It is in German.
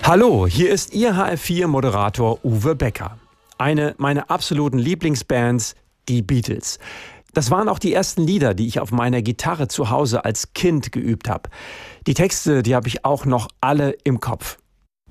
Hallo, hier ist Ihr HR4-Moderator Uwe Becker. Eine meiner absoluten Lieblingsbands, die Beatles. Das waren auch die ersten Lieder, die ich auf meiner Gitarre zu Hause als Kind geübt habe. Die Texte, die habe ich auch noch alle im Kopf.